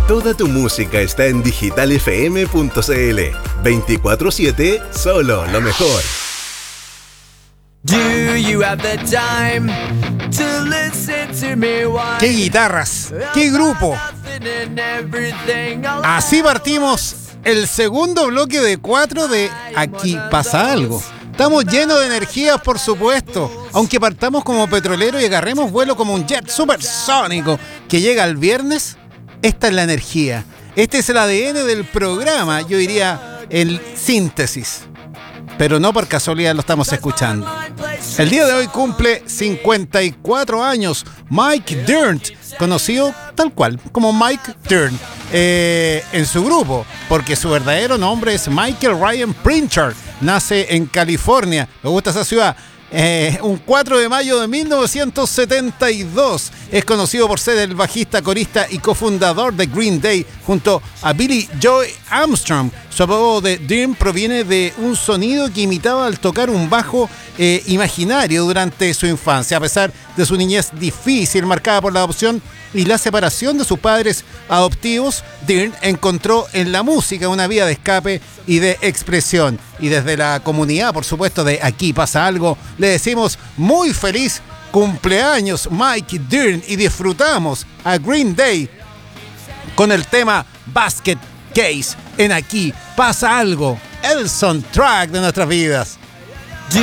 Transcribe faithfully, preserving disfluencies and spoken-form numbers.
Toda tu música está en digital f m punto c l. veinticuatro siete, solo lo mejor. Do you have the time to listen to me? ¡Qué guitarras! ¡Qué grupo! Así partimos el segundo bloque de cuatro de Aquí pasa algo. Estamos llenos de energía, por supuesto. Aunque partamos como petrolero y agarremos vuelo como un jet supersónico que llega el viernes, esta es la energía. Este es el A D N del programa, yo diría el síntesis. Pero no por casualidad lo estamos escuchando. El día de hoy cumple cincuenta y cuatro años Mike Dirnt, conocido tal cual como Mike Dirnt eh, en su grupo, porque su verdadero nombre es Michael Ryan Pritchard. Nace en California, me gusta esa ciudad. Eh, un cuatro de mayo de mil novecientos setenta y dos. Es conocido por ser el bajista, corista y cofundador de Green Day junto a Billy Joe Armstrong. Su apodo de Dirnt proviene de un sonido que imitaba al tocar un bajo eh, imaginario durante su infancia. A pesar de su niñez difícil, marcada por la adopción y la separación de sus padres adoptivos, Dirnt encontró en la música una vía de escape y de expresión. Y desde la comunidad, por supuesto, de Aquí pasa algo, le decimos muy feliz cumpleaños Mike Dirnt y disfrutamos a Green Day con el tema Basket Case en Aquí pasa algo, el soundtrack de nuestras vidas.